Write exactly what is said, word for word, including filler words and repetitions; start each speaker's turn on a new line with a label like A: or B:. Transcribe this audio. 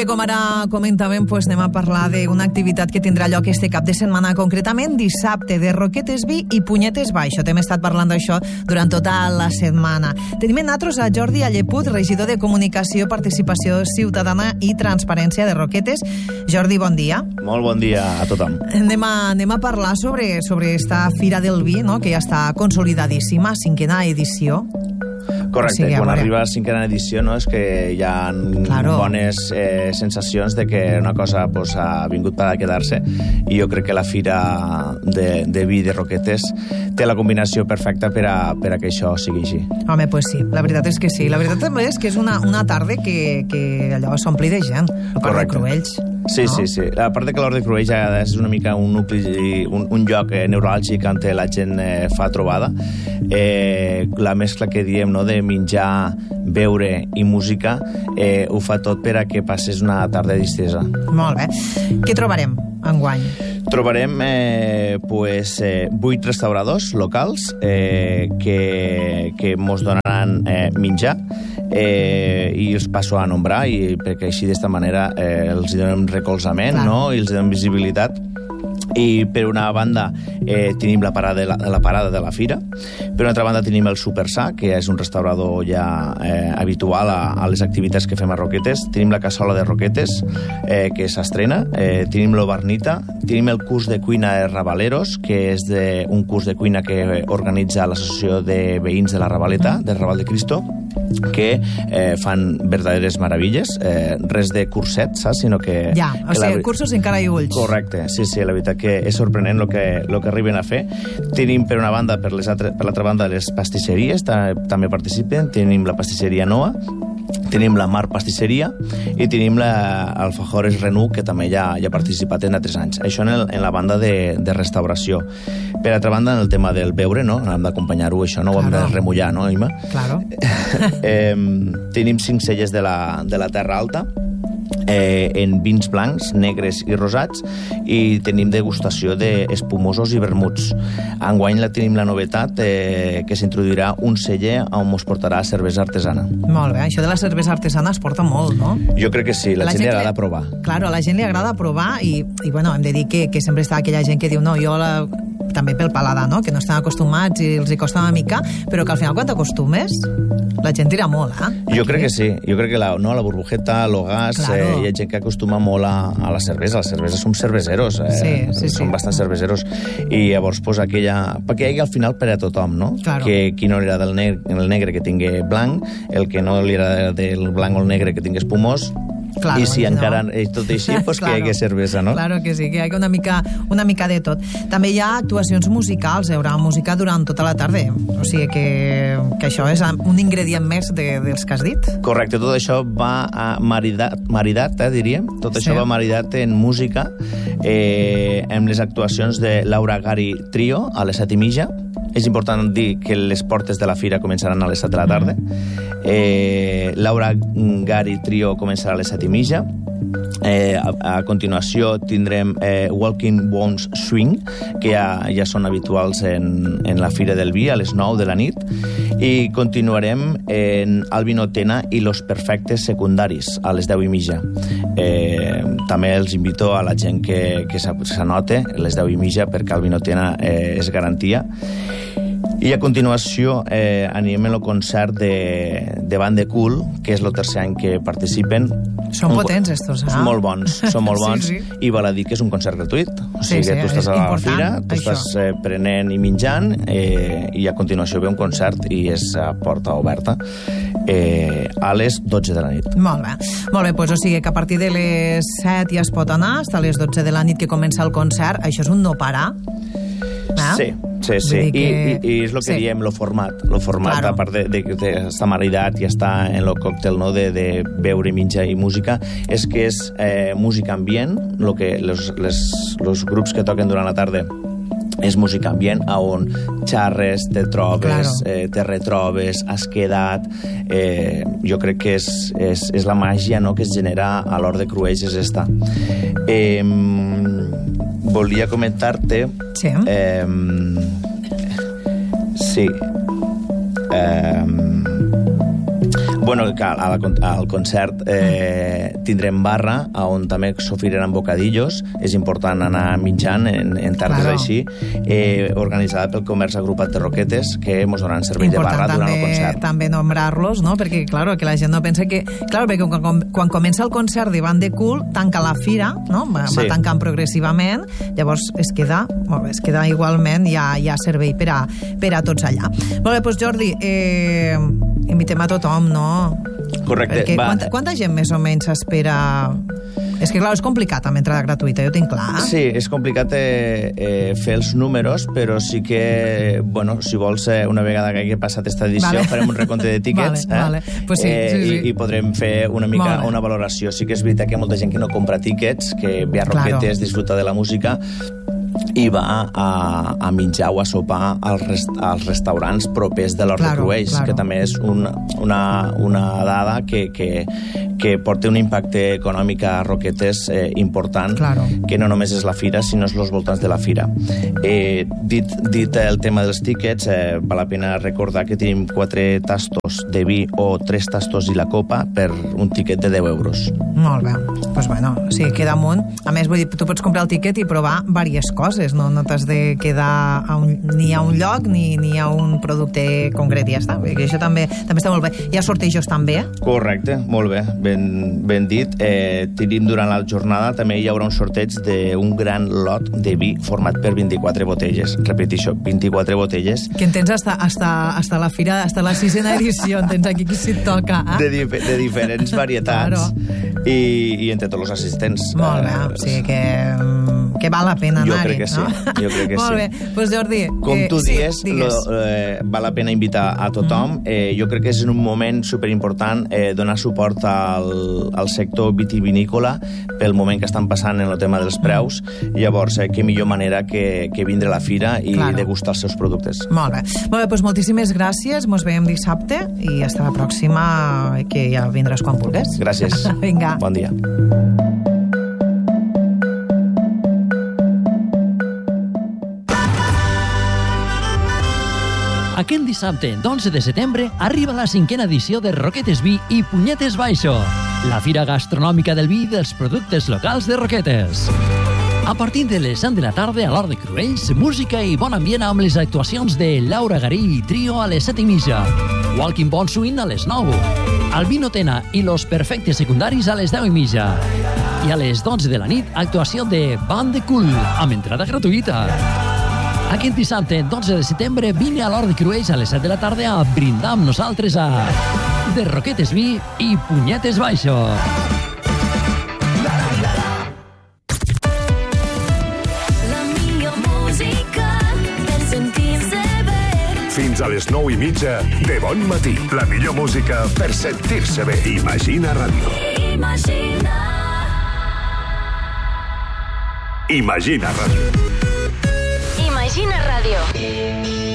A: Bé, com ara comentàvem, doncs anem a parlar d'una activitat que tindrà lloc este cap de setmana, concretament dissabte, de Roquetes Vi i Punyetes Baixo. Hem estat parlant d'això durant tota la setmana. Tenim amb nosaltres a Jordi Alleput, regidor de Comunicació, Participació Ciutadana i Transparència de Roquetes. Jordi, bon dia.
B: Molt bon dia a tothom.
A: Anem a, anem a parlar sobre, sobre esta Fira del Vi, no?, que ja està consolidadíssima, cinquena edició.
B: Correcte, o sigui, quan arriba a la cinquena edició, no, és que hi ha claro. bones eh, sensacions de que una cosa pues, ha vingut per a quedar-se, i jo crec que la Fira de, de Vi de Roquetes té la combinació perfecta per a, per a que això sigui així.
A: Home, pues sí, la veritat és que sí. La veritat també és que és una, una tarda que, que allò s'ompli de gent, a part de Cruells.
B: Sí,
A: no?
B: sí, sí. A part de que l'Hort de Cruells ja és una mica un nucli, un, un lloc eh, neuràlgic on la gent eh, fa trobada, eh, la mescla que diem, no, de menjar, beure i música, eh, ho fa tot per a que passes una tarda distesa.
A: Molt bé. Què trobarem enguany?
B: Trobarem eh, pues, eh, vuit restauradors locals eh, que, que mos donaran eh, menjar, eh, i els passo a nombrar, i perquè així d'esta manera eh, els donem recolzament, no? I els donem visibilitat. I per una banda eh, tenim la parada de la, la parada de la fira, per una altra banda tenim el Super Sa, que és un restaurador ja eh, habitual a, a les activitats que fem a Roquetes, tenim la cassola de Roquetes, eh, que s'estrena, eh, tenim l'Obarnita, tenim el curs de cuina de Rabaleros, que és de, un curs de cuina que organitza l'Associació de Veïns de la Ravaleta, del Raval de Cristo, que eh, fan verdaderes meravilles, eh, res de curset, saps? Sinó que...
A: Ja, o sigui, la... cursos encara hi ulls.
B: Correcte, sí, sí, la veritat que és sorprenent el que, el que arriben a fer. Tenim, per una banda, per, les altre, per l'altra banda, les pastisseries, també participen, tenim la pastisseria Noa, tenim la Mar Pastisseria i tenim l'Alfajores Renú, que també ja, ja ha participat en altres anys. Això en, el, en la banda de, de restauració. Per altra banda, en el tema del beure, no? Hem d'acompanyar-ho, això no ho claro. hem de remullar, no, Ima?
A: Claro.
B: eh, tenim cinc celles de la, de la Terra Alta, eh, en vins blancs, negres i rosats, i tenim degustació d'espumosos i vermuts. Enguany la tenim la novetat eh, que s'introduirà un celler on ens portarà cervesa artesana.
A: Molt bé, això de la cervesa artesana es porta molt, no?
B: Jo crec que sí, la, la gent li agrada provar.
A: Claro, a la gent li agrada provar, i, i bueno, hem de dir que, que sempre està aquella gent que diu no, jo la... també pel paladar, no?, que no estan acostumats i els hi costa una mica, però que al final quan t'acostumes la gent tira molt, eh?
B: Jo crec que sí, jo crec que la, no, la burbujeta, el gas, claro. eh, hi ha gent que acostuma molt a, a la cervesa, la cervesa som cerveseros, eh?
A: sí, sí,
B: som
A: sí.
B: bastant cerveseros, i llavors pues, aquella... perquè hi ha al final per a tothom, no?
A: Claro.
B: Que qui no li agrada el negre, el negre que tingui blanc, el que no li agrada del blanc o el negre que tingui espumós, claro, i si encara no. és tot així, pues claro. que hi hagi cervesa, no?
A: Claro que sí, que hi hagi una mica, una mica de tot. També hi ha actuacions musicals, hi haurà música durant tota la tarda, o sigui que, que això és un ingredient més de, dels que has dit.
B: Correcte, tot això va a maridat, maridat eh, diríem, tot sí. això va maridat en música, eh, amb les actuacions de Laura Gari Trio a les set i mitja. És important dir que les portes de la fira començaran a les set de la tarda. Eh, Laura Gari Trio començarà a les set i mitja. Eh, a, a continuació tindrem eh, Walking Bones Swing, que ja, ja són habituals en, en la Fira del Vi a les nou de la nit, i continuarem en Albino Tena i Los Perfectes Secundaris a les deu i mitja. Eh, també els invito a la gent que, que s'anote a les deu i mitja, perquè Albino Tena eh, és garantia. I a continuació eh, anirem al concert de, de Bande Cool, que és el tercer any que participen.
A: Són potents, estos, eh?
B: Són molt bons, són molt bons, sí, sí. I val a dir que és un concert gratuït. O sigui sí, que tu estàs a la fira, tu això. estàs eh, prenent i menjant, eh, i a continuació ve un concert i és a porta oberta eh, a les dotze de la nit.
A: Molt bé, molt bé, doncs, o sigui que a partir de les set ja es pot anar, fins a les dotze de la nit que comença el concert. Això és un no parar. Eh?
B: Sí. Sí, sí, I, que... i, i és el que sí. diem, el format. El format, claro. a part de, de que està maridat i està en el còctel, no?, de, de beure, menjar i música, és que és eh, música ambient, lo que los, les, los grups que toquen durant la tarda és música ambient, on xarres, te trobes, claro. eh, te retrobes, has quedat... Eh, jo crec que és, és, és la màgia, no?, que es genera a l'Hort de Cruells, és esta. Eh, volia comentar-te...
A: Sí.
B: Eh, sí. Eh, Bueno, que al, al concert eh, tindrem barra, on també s'oferiran bocadillos. És important anar menjant en, en tardes claro. així, eh, organitzada pel comerç agrupat de Roquetes, que ens donaran servei important de barra durant
A: també,
B: el concert.
A: També nombrar-los, no? Perquè, claro, que la gent no pensa que... Claro, perquè quan, quan comença el concert de Band de Cool, tanca la fira, no? Va, sí. va tancant progressivament, llavors es queda, molt bé, es queda igualment, hi ha, hi ha servei per a, per a tots allà. Molt bé, doncs Jordi, eh, invitem a tothom, no?
B: Correcte.
A: Perquè
B: va.
A: Quanta, quanta gent més o menys s'espera... És que, clar, és complicat amb entrada gratuïta, jo ho tinc clar.
B: Sí, és complicat eh, eh, fer els números, però sí que, bueno, si vols, eh, una vegada que hagi passat aquesta edició, vale. farem un recompte de tíquets
A: vale,
B: eh,
A: vale. Pues sí,
B: eh,
A: sí, sí.
B: I, i podrem fer una mica una valoració. Sí que és veritat que hi ha molta gent que no compra tíquets, que ve a Roquetes, claro. disfruta de la música, i va a, a menjar o a sopar als, rest, als restaurants propers de l'Hort claro, de Cruells, claro. que també és un, una, una dada que, que, que porta un impacte econòmic a Roquetes eh, important, claro. que no només és la fira, sinó és els voltants de la fira. Eh, dit, dit el tema dels tíquets, eh, val la pena recordar que tenim quatre tastos de vi o tres tastos i la copa per un tíquet de deu euros.
A: Molt bé. Doncs pues bueno, sí, queda amunt. A més, vull dir, tu pots comprar el tíquet i provar diverses coses, no, no t'has de quedar a un, ni a un lloc ni, ni a un producte concret, ja està. Que això també, també està molt bé. Hi ha sortejos també?
B: Correcte, molt bé, ben, ben dit. Eh, tenim durant la jornada també hi haurà un sorteig d'un gran lot de vi format per vint-i-quatre botelles. Repeteixo, vint-i-quatre botelles.
A: Que en tens hasta, hasta, hasta la fira, hasta la sisena edició, en tens aquí que si et toca. Eh?
B: De, dif de diferents varietats. Claro. I, i entre tots els assistents.
A: Molt bé, o sigui que, que val la pena anar-hi.
B: Jo crec que sí,
A: no?
B: jo crec que
A: Molt
B: sí.
A: bé, doncs pues, Jordi...
B: Com
A: eh,
B: tu
A: sí,
B: dies, lo, eh, val la pena invitar a tothom. Mm. Eh, jo crec que és un moment superimportant eh, donar suport al, al sector vitivinícola pel moment que estan passant en el tema dels preus. Llavors, eh, què millor manera que, que vindre a la fira i claro. degustar els seus productes.
A: Molt bé. Molt bé, doncs moltíssimes gràcies. Mos veiem dissabte i hasta la pròxima, que ja vindràs quan vulguis.
B: Gràcies.
A: Vinga.
B: Bon dia.
C: Aquest dissabte, d'onze de setembre, arriba la cinquena edició de Roquetes Vi i Punyetes Baixo, la fira gastronòmica del vi i dels productes locals de Roquetes. A partir de les set de la tarda a l'Hort de Cruells, música i bon ambient amb les actuacions de Laura Garí i Trio a les set i mitja, Walking Bon Swing a les nou, Albino Tena i Los Perfectes Secundaris a les deu i mitja, i a les dotze de la nit, actuació de Band de Cool, amb entrada gratuïta. Aquest dissabte, dotze de setembre, vine a l'Hort de Cruells a les set de la tarda a brindar amb nosaltres a de Roquetes Vi i Punyetes Baixo.
D: Fins a les nou i mitja de bon matí. La millor música per sentir-se bé. Imagina Ràdio. Imagina. Imagina Ràdio.
E: Imagina Ràdio.